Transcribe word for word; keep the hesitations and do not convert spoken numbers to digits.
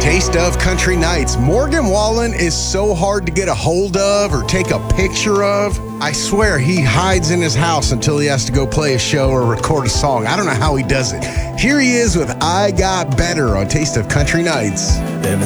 Taste of Country Nights. Morgan Wallen is so hard to get a hold of or take a picture of. I swear he hides in his house until he has to go play a show or record a song. I don't know how he does it. Here he is with I Got Better on Taste of Country Nights.